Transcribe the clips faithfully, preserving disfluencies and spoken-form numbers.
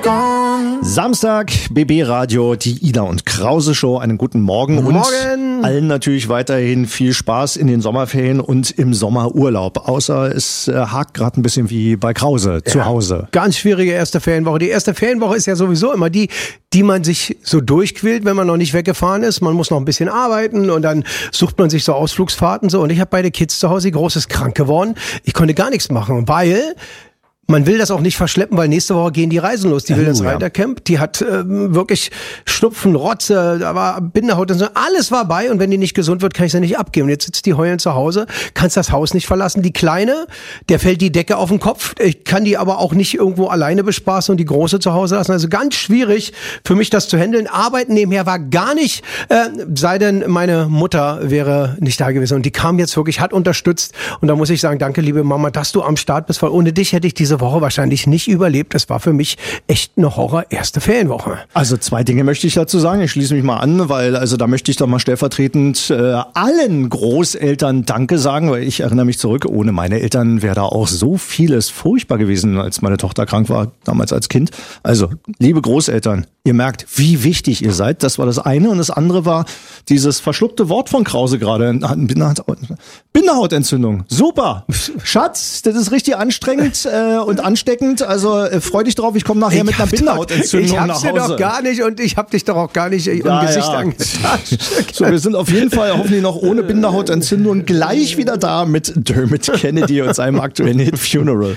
Samstag, B B Radio, die Ida und Krause Show. Einen guten Morgen. Und Morgen. Allen natürlich weiterhin viel Spaß in den Sommerferien und im Sommerurlaub. Außer es äh, hakt gerade ein bisschen wie bei Krause zu Ja, Hause. Ganz schwierige erste Ferienwoche. Die erste Ferienwoche ist ja sowieso immer die, die man sich so durchquält, wenn man noch nicht weggefahren ist. Man muss noch ein bisschen arbeiten und dann sucht man sich so Ausflugsfahrten so. Und ich habe beide Kids zu Hause, die Große ist krank geworden. Ich konnte gar nichts machen, weil man will das auch nicht verschleppen, weil nächste Woche gehen die Reisen los. Die will Oh, ins ja. Reitercamp. Die hat ähm, wirklich Schnupfen, Rotze, da war Bindehaut und so. Alles war bei und wenn die nicht gesund wird, kann ich sie nicht abgeben. Und jetzt sitzt die heulend zu Hause, kannst das Haus nicht verlassen. Die Kleine, der fällt die Decke auf den Kopf. Ich kann die aber auch nicht irgendwo alleine bespaßen und die Große zu Hause lassen. Also ganz schwierig für mich, das zu handeln. Arbeiten nebenher war gar nicht, äh, sei denn meine Mutter wäre nicht da gewesen. Und die kam jetzt wirklich, hat unterstützt. Und da muss ich sagen, danke liebe Mama, dass du am Start bist, weil ohne dich hätte ich diese Woche wahrscheinlich nicht überlebt. Es war für mich echt eine Horror erste Ferienwoche. Also zwei Dinge möchte ich dazu sagen. Ich schließe mich mal an, weil also da möchte ich doch mal stellvertretend äh, allen Großeltern Danke sagen, weil ich erinnere mich zurück, ohne meine Eltern wäre da auch so vieles furchtbar gewesen, als meine Tochter krank war, damals als Kind. Also, liebe Großeltern, ihr merkt, wie wichtig ihr seid. Das war das eine. Und das andere war dieses verschluckte Wort von Krause gerade. Bindehaut- Bindehautentzündung. Super. Schatz, das ist richtig anstrengend äh, und ansteckend. Also äh, freu dich drauf, ich komme nachher Ich mit einer hab doch- Bindehautentzündung Ich nach hab's Hause. dir doch gar nicht und ich hab dich doch auch gar nicht im Ja, Gesicht ja. angetan. So, wir sind auf jeden Fall hoffentlich noch ohne Bindehautentzündung gleich wieder da mit Dermot Kennedy und seinem aktuellen Hit Funeral.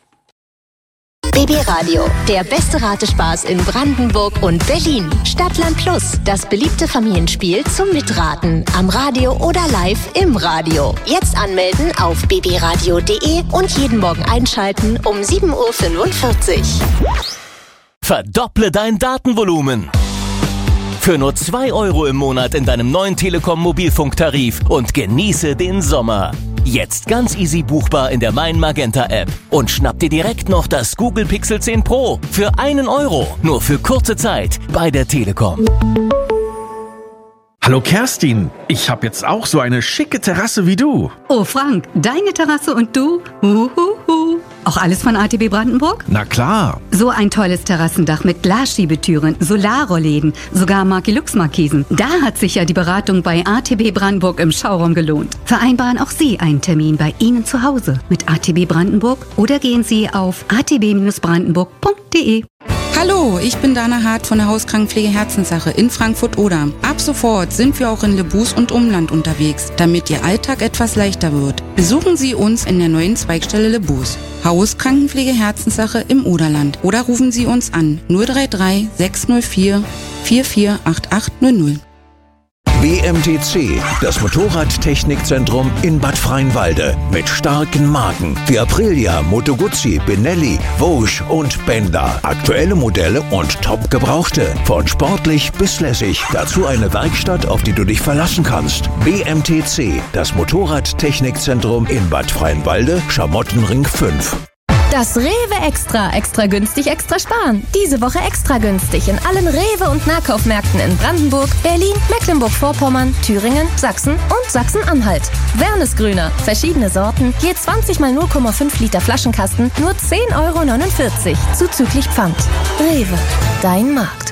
B B Radio, der beste Ratespaß in Brandenburg und Berlin. Stadtland Plus, das beliebte Familienspiel zum Mitraten. Am Radio oder live im Radio. Jetzt anmelden auf b b radio punkt de und jeden Morgen einschalten um sieben Uhr fünfundvierzig. Verdopple dein Datenvolumen. Für nur zwei Euro im Monat in deinem neuen Telekom-Mobilfunktarif und genieße den Sommer. Jetzt ganz easy buchbar in der Mein Magenta App. Und schnapp dir direkt noch das Google Pixel zehn Pro für einen Euro. Nur für kurze Zeit bei der Telekom. Hallo Kerstin, ich habe jetzt auch so eine schicke Terrasse wie du. Oh Frank, deine Terrasse und du? Huhuhu. Auch alles von A T B Brandenburg? Na klar. So ein tolles Terrassendach mit Glasschiebetüren, Solarrollläden, sogar Markelux-Markisen. Da hat sich ja die Beratung bei A T B Brandenburg im Schauraum gelohnt. Vereinbaren auch Sie einen Termin bei Ihnen zu Hause mit A T B Brandenburg oder gehen Sie auf a t b brandenburg punkt de. Hallo, ich bin Dana Hart von der Hauskrankenpflege Herzenssache in Frankfurt-Oder. Ab sofort sind wir auch in Lebus und Umland unterwegs, damit Ihr Alltag etwas leichter wird. Besuchen Sie uns in der neuen Zweigstelle Lebus. Hauskrankenpflege Herzenssache im Oderland. Oder rufen Sie uns an null drei drei sechs null vier vier vier acht acht null null. B M T C, das Motorradtechnikzentrum in Bad Freienwalde. Mit starken Marken wie Aprilia, Moto Guzzi, Benelli, Vosges und Bender. Aktuelle Modelle und top gebrauchte. Von sportlich bis lässig. Dazu eine Werkstatt, auf die du dich verlassen kannst. B M T C, das Motorradtechnikzentrum in Bad Freienwalde, Schamottenring fünf. Das Rewe Extra, extra günstig, extra sparen. Diese Woche extra günstig in allen Rewe- und Nahkaufmärkten in Brandenburg, Berlin, Mecklenburg-Vorpommern, Thüringen, Sachsen und Sachsen-Anhalt. Wernesgrüner, verschiedene Sorten, je zwanzig mal null Komma fünf Liter Flaschenkasten, nur zehn Euro neunundvierzig, zuzüglich Pfand. Rewe, dein Markt.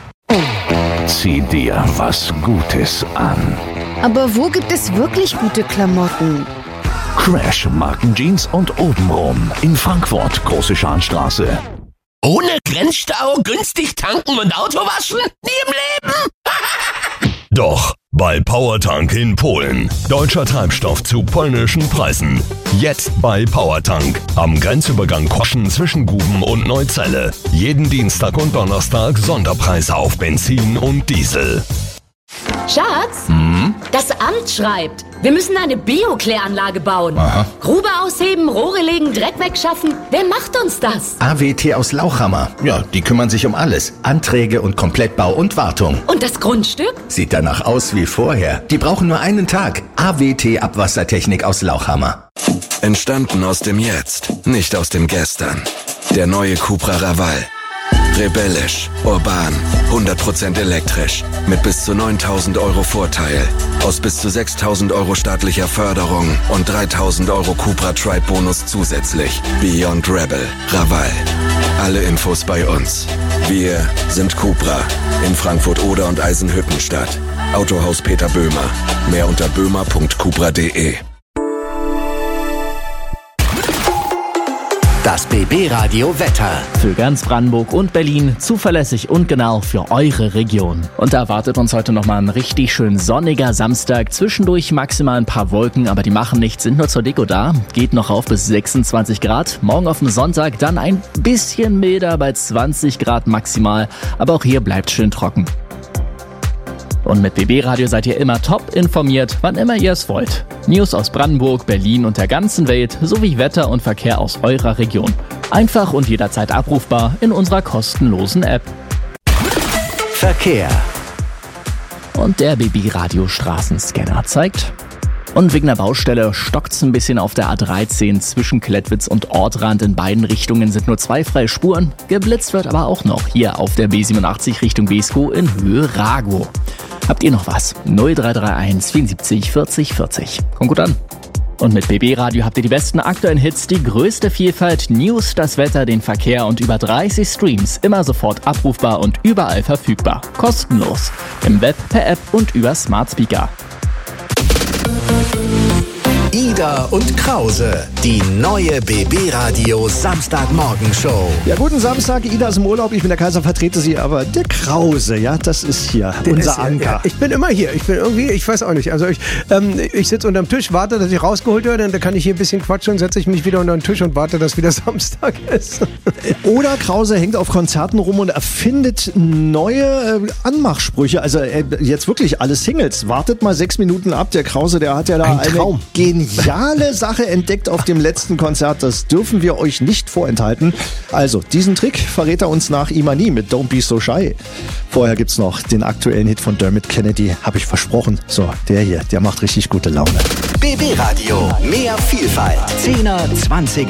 Zieh dir was Gutes an. Aber wo gibt es wirklich gute Klamotten? Crash Markenjeans und obenrum in Frankfurt, Große Scharnstraße. Ohne Grenzstau, günstig tanken und Auto waschen? Nie im Leben! Doch, bei Powertank in Polen. Deutscher Treibstoff zu polnischen Preisen. Jetzt bei Powertank. Am Grenzübergang Koschen zwischen Guben und Neuzelle. Jeden Dienstag und Donnerstag Sonderpreise auf Benzin und Diesel. Schatz, Hm? das Amt schreibt, wir müssen eine Biokläranlage bauen. Aha. Grube ausheben, Rohre legen, Dreck wegschaffen. Wer macht uns das? A W T aus Lauchhammer. Ja, die kümmern sich um alles. Anträge und Komplettbau und Wartung. Und das Grundstück? Sieht danach aus wie vorher. Die brauchen nur einen Tag. A W T Abwassertechnik aus Lauchhammer. Entstanden aus dem Jetzt, nicht aus dem Gestern. Der neue Cupra Raval. Rebellisch, urban, hundert Prozent elektrisch, mit bis zu neuntausend Euro Vorteil, aus bis zu sechstausend Euro staatlicher Förderung und dreitausend Euro Cupra Tribe Bonus zusätzlich. Beyond Rebel, Raval. Alle Infos bei uns. Wir sind Cupra in Frankfurt Oder und Eisenhüttenstadt. Autohaus Peter Böhmer. Mehr unter böhmer punkt cupra punkt de. Das B B-Radio Wetter. Für ganz Brandenburg und Berlin zuverlässig und genau für eure Region. Und da erwartet uns heute nochmal ein richtig schön sonniger Samstag. Zwischendurch maximal ein paar Wolken, aber die machen nichts, sind nur zur Deko da. Geht noch auf bis sechsundzwanzig Grad. Morgen auf dem Sonntag dann ein bisschen milder bei zwanzig Grad maximal. Aber auch hier bleibt schön trocken. Und mit B B-Radio seid ihr immer top informiert, wann immer ihr es wollt. News aus Brandenburg, Berlin und der ganzen Welt sowie Wetter und Verkehr aus eurer Region. Einfach und jederzeit abrufbar in unserer kostenlosen App. Verkehr. Und der B B-Radio Straßenscanner zeigt... Und wegen der Baustelle stockt's ein bisschen auf der A dreizehn zwischen Klettwitz und Ortrand. In beiden Richtungen sind nur zwei freie Spuren. Geblitzt wird aber auch noch hier auf der B siebenundachtzig Richtung Beeskow in Höhe Ragow. Habt ihr noch was? null drei drei eins vierundsiebzig vierzig vierzig. Kommt gut an. Und mit B B-Radio habt ihr die besten aktuellen Hits, die größte Vielfalt, News, das Wetter, den Verkehr und über dreißig Streams. Immer sofort abrufbar und überall verfügbar. Kostenlos. Im Web, per App und über Smart Speaker. Ida und Krause, die neue B B-Radio Samstagmorgenshow. Ja, guten Samstag, Ida ist im Urlaub, ich bin der Kaiser, vertrete sie, aber der Krause, ja, das ist hier Der unser ist, Anker. Ja, ich bin immer hier, ich bin irgendwie, ich weiß auch nicht, also ich, ähm, ich sitze unterm Tisch, warte, dass ich rausgeholt werde, dann kann ich hier ein bisschen quatschen und setze ich mich wieder unter den Tisch und warte, dass wieder Samstag ist. Oder Krause hängt auf Konzerten rum und erfindet neue äh, Anmachsprüche, also äh, jetzt wirklich alle Singles. Wartet mal sechs Minuten ab, der Krause, der hat ja da Ein eine Traum. geniale Sache entdeckt auf dem letzten Konzert. Das dürfen wir euch nicht vorenthalten. Also, diesen Trick verrät er uns nach Imani mit Don't Be So Shy. Vorher gibt's noch den aktuellen Hit von Dermot Kennedy, habe ich versprochen. So, der hier, der macht richtig gute Laune. B B-Radio, mehr Vielfalt. zehner, zwanziger